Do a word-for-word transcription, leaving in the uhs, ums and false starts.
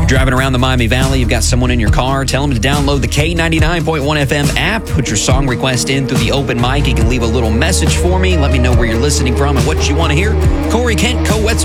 Driving around the Miami Valley, you've got someone in your car, tell them to download the K ninety-nine point one F M app, put your song request in through the open mic. You can leave a little message for me, let me know where you're listening from and what you want to hear. Corey Kent, Co-Wetzel